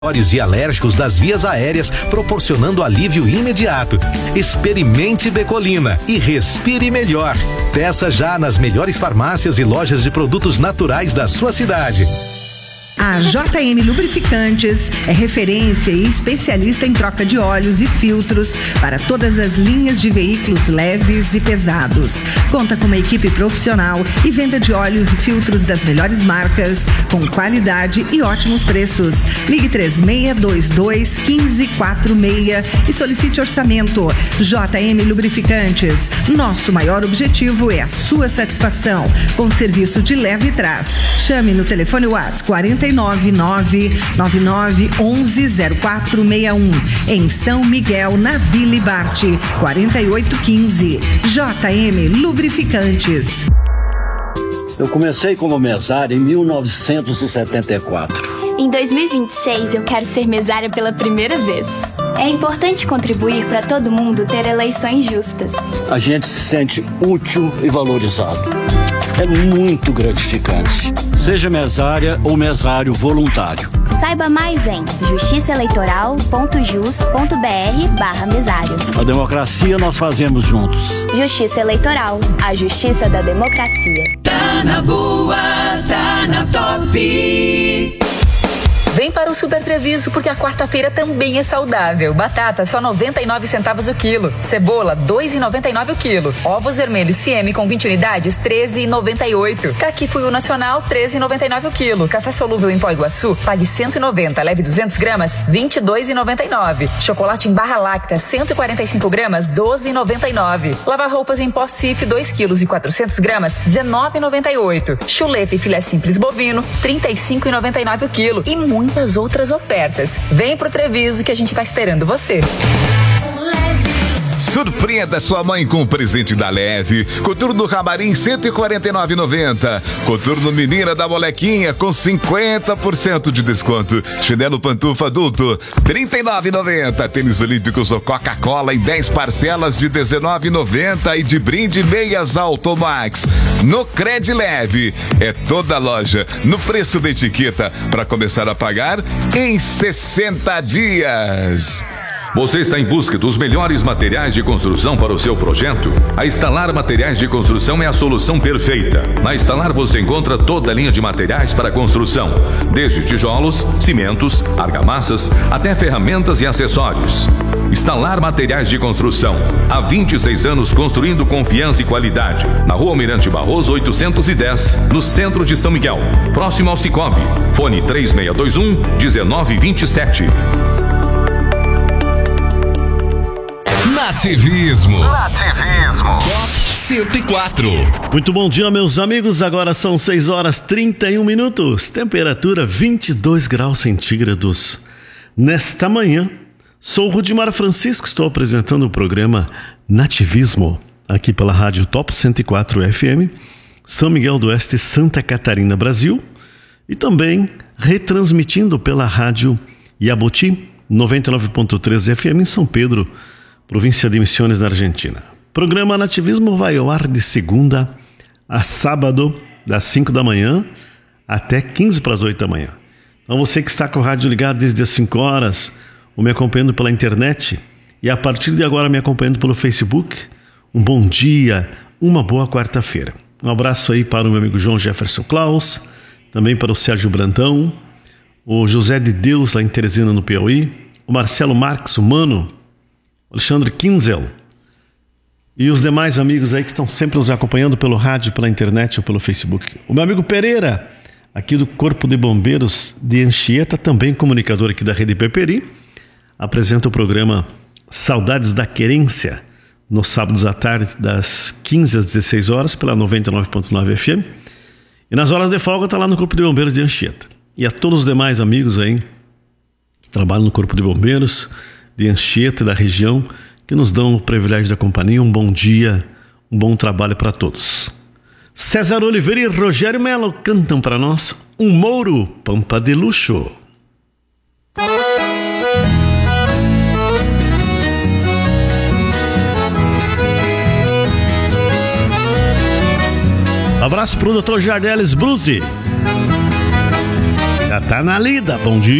E alérgicos das vias aéreas, proporcionando alívio imediato. Experimente Becolina e respire melhor. Peça já nas melhores farmácias e lojas de produtos naturais da sua cidade. A JM Lubrificantes é referência e especialista em troca de óleos e filtros para todas as linhas de veículos leves e pesados. Conta com uma equipe profissional e venda de óleos e filtros das melhores marcas, com qualidade e ótimos preços. Ligue 3622-1546 e solicite orçamento. JM Lubrificantes. Nosso maior objetivo é a sua satisfação, com serviço de leve e trás. Chame no telefone WhatsApp 499-110461, em São Miguel, na Vila Ibarte, 4815. JM Lubrificantes. Eu comecei como mesário em 1974. Em 2026, eu quero ser mesária pela primeira vez. É importante contribuir para todo mundo ter eleições justas. A gente se sente útil e valorizado. É muito gratificante. Seja mesária ou mesário voluntário. Saiba mais em justiçaeleitoral.jus.br/mesário. A democracia nós fazemos juntos. Justiça Eleitoral, a justiça da democracia. Tá na boa, tá na top. Vem para o Super Treviso porque a quarta-feira também é saudável. Batata só 99 centavos o quilo. Cebola 2,99 o quilo. Ovos vermelhos CM com 20 unidades 13,98. Caqui Fuyu Nacional 13,99 o quilo. Café solúvel em Pó Iguaçu pague 190, leve 200 gramas 22,99. Chocolate em barra láctea 145 gramas 12,99. Lava roupas em pó Cif 2 quilos e 400 gramas 19,98. Chuleta e filé simples bovino 35,99 o quilo e muitas outras ofertas. Vem pro Treviso que a gente tá esperando você. Surpreenda sua mãe com um presente da Leve. Coturno Ramarim 149,90. Coturno Menina da Molequinha com 50% de desconto. Chinelo Pantufa adulto 39,90. Tênis Olímpicos ou Coca-Cola em 10 parcelas de 19,90 e de brinde meias Automax. No Cred Leve é toda loja no preço da etiqueta para começar a pagar em 60 dias. Você está em busca dos melhores materiais de construção para o seu projeto? A Instalar Materiais de Construção é a solução perfeita. Na Instalar você encontra toda a linha de materiais para construção, desde tijolos, cimentos, argamassas, até ferramentas e acessórios. Instalar Materiais de Construção. Há 26 anos construindo confiança e qualidade. Na Rua Almirante Barroso 810, no centro de São Miguel, próximo ao Cicobi. Fone 3621-1927. Nativismo. Top 104. Muito bom dia, meus amigos. Agora são 6h31. Temperatura 22 graus centígrados. Nesta manhã, sou Rudimar Francisco. Estou apresentando o programa Nativismo, aqui pela Rádio Top 104 FM, São Miguel do Oeste, Santa Catarina, Brasil. E também retransmitindo pela Rádio Yabuti 99.3 FM em São Pedro, província de Misiones, na Argentina. O programa Nativismo vai ao ar de segunda a sábado, das 5 da manhã até 15 para as 8 da manhã. Então você que está com o rádio ligado desde as 5 horas, ou me acompanhando pela internet, e a partir de agora me acompanhando pelo Facebook, um bom dia, uma boa quarta-feira. Um abraço aí para o meu amigo João Jefferson Klaus, também para o Sérgio Brandão, o José de Deus lá em Teresina, no Piauí, o Marcelo Marques, o Mano, Alexandre Kinzel e os demais amigos aí que estão sempre nos acompanhando pelo rádio, pela internet ou pelo Facebook. O meu amigo Pereira, aqui do Corpo de Bombeiros de Anchieta, também comunicador aqui da Rede Peperi, apresenta o programa Saudades da Querência, nos sábados à tarde, das 15 às 16 horas, pela 99.9 FM. E nas horas de folga está lá no Corpo de Bombeiros de Anchieta. E a todos os demais amigos aí que trabalham no Corpo de Bombeiros de Anchieta e da região, que nos dão o privilégio da companhia. Um bom dia, um bom trabalho para todos. César Oliveira e Rogério Melo cantam para nós Um Mouro, Pampa de Luxo. Abraço pro Dr. Jardeles Bruzi. Já tá na lida, bom dia.